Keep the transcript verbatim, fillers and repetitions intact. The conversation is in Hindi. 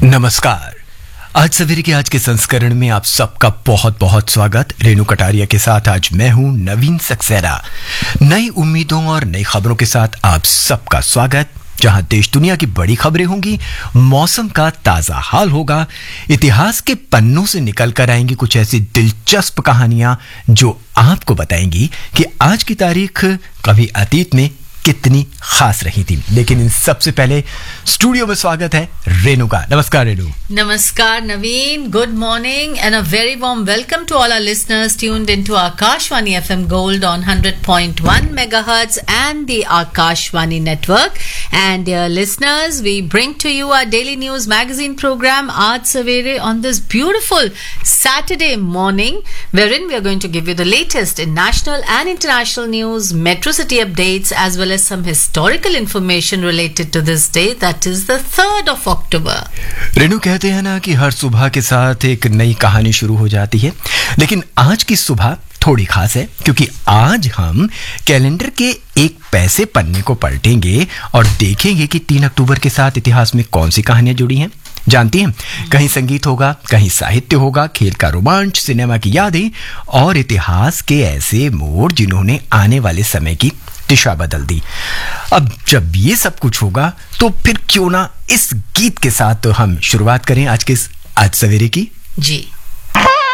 नमस्कार। आज सवेरे के आज के संस्करण में आप सबका बहुत बहुत स्वागत। रेणु कटारिया के साथ आज मैं हूं नवीन सक्सेना। नई उम्मीदों और नई खबरों के साथ आप सबका स्वागत, जहां देश दुनिया की बड़ी खबरें होंगी, मौसम का ताजा हाल होगा, इतिहास के पन्नों से निकल कर आएंगी कुछ ऐसी दिलचस्प कहानियां जो आपको बताएंगी कि आज की तारीख कभी अतीत में कितनी खास रही थी। लेकिन इन सबसे पहले स्टूडियो में स्वागत है रेणु का। नमस्कार Renu. Namaskar Naveen, good morning and a very warm welcome to all our listeners tuned into Akashvani F M Gold on one hundred point one megahertz and the Akashvani network. And dear listeners, we bring to you our daily news magazine program Aaj Savere on this beautiful Saturday morning, wherein we are going to give you the latest in national and international news, metro city updates, as well as some historical information related to this day, that is the third of October. Renu, कहते हैं ना कि हर सुबह के साथ एक नई कहानी शुरू हो जाती है, लेकिन आज की सुबह थोड़ी खास है क्योंकि आज हम कैलेंडर के एक पैसे पन्ने को पलटेंगे और देखेंगे कि तीन अक्टूबर के साथ इतिहास में कौन सी कहानियां जुड़ी हैं। जानती हैं, कहीं संगीत होगा, कहीं साहित्य होगा, खेल का रोमांच, सिनेमा की यादें और इतिहास के ऐसे मोड़ जिन्होंने आने वाले समय की दिशा बदल दी। अब जब ये सब कुछ होगा तो फिर क्यों ना इस गीत के साथ तो हम शुरुआत करें आज के इस आज सवेरे की। जी